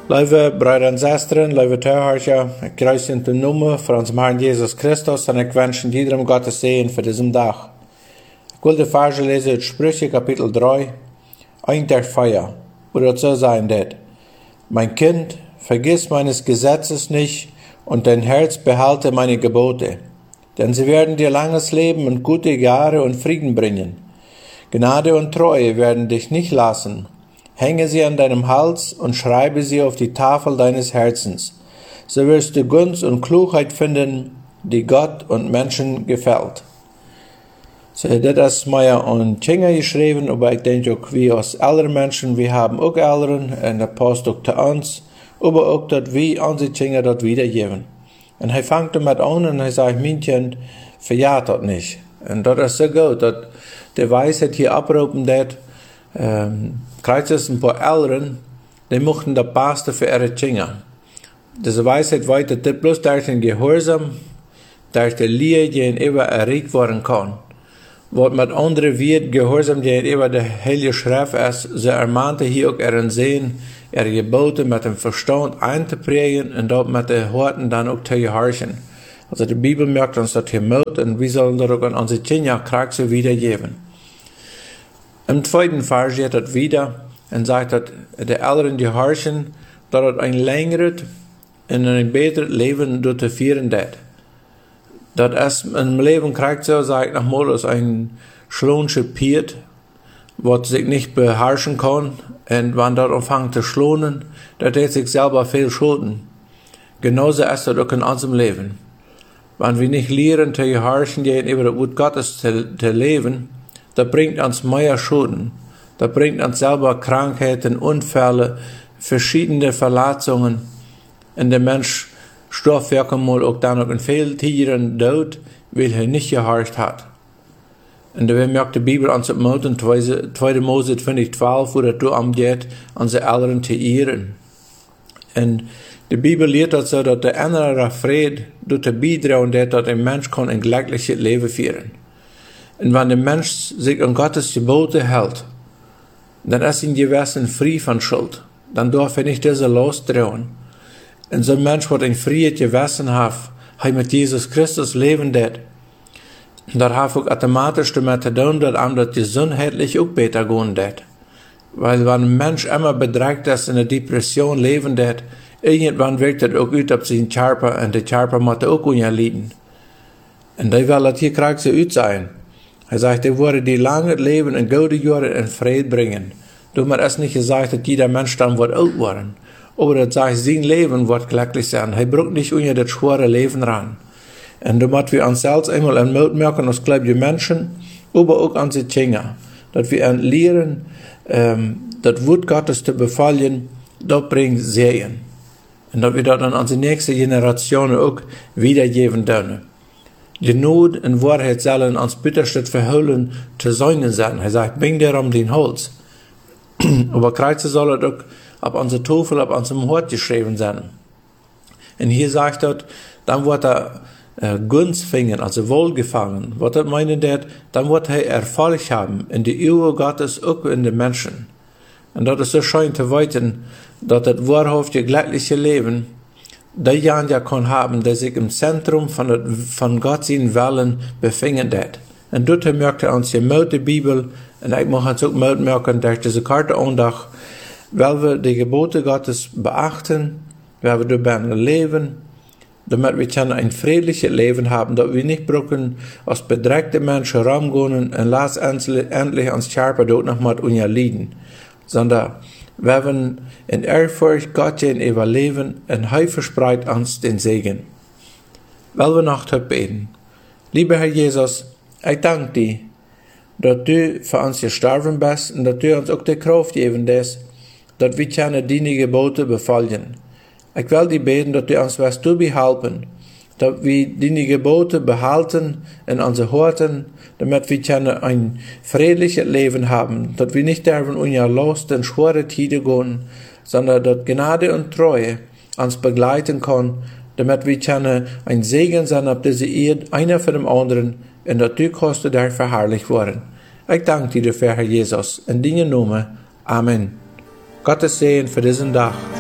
Lieve broeder en zusteren, lieve toehoorders, ik kruis in de naam van onze Herr Jesus Christus en ik wens iedereen Gottes Segen für diesen Tag. Ich will die Verse lesen uit Sprüche Kapitel 3, 1 der 4, wo das so sein wird. Mein Kind, vergiss meines Gesetzes nicht und dein Herz behalte meine Gebote, denn sie werden dir langes Leben und gute Jahre und Frieden bringen. Gnade und Treue werden dich nicht lassen. Hänge sie an deinem Hals und schreibe sie auf die Tafel deines Herzens. So wirst du Gunst und Klugheit finden, die Gott und Menschen gefällt. So, das ist mir an Kinder geschrieben, aber ich denke auch, wie als ältere Menschen, wir haben auch Eltern, und das passt auch zu uns, aber auch, dass wir unsere Kinder das wiedergeben. Und er fängt damit an und er sagt, mein Kind, verjagt das nicht. Und das ist so gut, dass die Weisheit hier abrufen wird, krijgt es ein paar Eltern, die mochten das Beste für ihre Kinder. Diese Weisheit weiß, dass das bloß durch den Gehorsam, durch die Liebe gegenüber erreicht werden kann. Was mit anderen wird, Gehorsam gegenüber der Heilige Schrift ist, so ermahnte hier auch ihren Sehen, ihre Gebote mit dem Verstand einzuprägen und dort mit den Worten dann auch zu gehorchen. Also die Bibel merkt uns das hier mit und wir sollen das auch an unsere Kinder so wiedergeben. Im zweiten Vers steht das wieder und sagt, dass die Eltern gehorchen, dass es ein längeres und ein besseres Leben durchführen wird. Das ist im Leben kriegt so, sagt nochmal, als ein schlonische Piet, was sich nicht beherrschen kann, und wenn das anfängt zu schlonen, das hat sich selber viel schulden. Genauso ist das auch in unserem Leben. Wenn wir nicht lernen, zu gehorchen gegenüber das Wort Gottes zu leben, das bringt uns mehr Schulden. Das bringt uns selber Krankheiten, Unfälle, verschiedene Verletzungen. Und der Mensch stirbt wirklich mal auch dann noch in vielen Tieren tot, weil er nicht gehorcht hat. Und da merkt die Bibel uns im Mut in 2. Mose 12, wo das darum geht, unsere Eltern zu ehren. Und die Bibel lehrt uns so, dass der innere Friede durch die Beitragen, dass ein Mensch kann ein glückliches Leben führen. Und wenn der Mensch sich an Gottes Gebote hält, dann ist ihm gewissen frei von Schuld. Dann darf er nicht diese Last trauen. Und so ein Mensch, der ein freies Gewissen hat, er mit Jesus Christus leben wird, das hat auch automatisch damit zu tun, dass ihm das gesundheitlich auch besser gehen wird. Weil wenn ein Mensch immer bedrängt ist, in der Depression leben wird, irgendwann wirkt das auch aus auf seinen Körper und der Körper muss auch leiden. Und da will das hier gerade so aus sein. Er sagt, er würde die lange Leben und gute Jahre in Frieden bringen. Damit ist nicht gesagt, dass jeder Mensch dann wird alt werden. Aber das sagt, sein Leben wird glücklich sein. Er braucht nicht unter das schwere Leben ran. Und damit wir uns selbst einmal in Mut merken, als gläubige Menschen, aber auch an die Kinder, dass wir lernen, das Wort Gottes zu befallen, das bringt Segen. Und dass wir das an unsere nächste Generation auch wiedergeben dürfen. Die Not und Wahrheit sollen uns bitterstatt verhüllen zu sein sein. Er sagt, bring dir um den Holz. Aber Kreuze soll es auch auf unsere Tafel, auf unserem Hort geschrieben sein. Und hier sagt er, dann wird er Gunst finden, also Wohlgefallen. Was das meint er, dann wird er Erfolg haben in die Ehe Gottes, auch in den Menschen. Und das ist so schön zu weiten, dass das wahrhaftige, glückliche Leben derjenige ja kann haben, der sich im Zentrum von Gottes Willen befindet hat. Und dort merkt er uns hier mit der Bibel, und ich muss uns auch mitmerken, durch diese Karte Andacht, weil wir die Gebote Gottes beachten, weil wir dabei leben, damit wir ein friedliches Leben haben, dass wir nicht brauchen, als bedreckte Menschen herumgehen und letztendlich ans Körper dort noch mal leiden, sondern wir werden in Ehrfurcht Gott gegenüber leben und er verspricht uns den Segen. Weil wir noch beten. Lieber Herr Jesus, ich danke dir, dass du für uns gestorben bist und dass du uns auch die Kraft geben lässt, dass wir deine Gebote befolgen. Ich will dir beten, dass du uns was du behalten, dass wir deine Gebote behalten in unseren Horten, damit wir ein friedliches Leben haben, dass wir nicht dürfen unser Last in schwere Tide gehen, sondern dass Gnade und Treue uns begleiten kann, damit wir ein Segen sein auf diese Erde, einer für dem anderen, und dass du kannst der verherrlicht worden. Ich danke dir dafür, Herr Jesus, in deinem Namen. Amen. Gottes Segen für diesen Tag.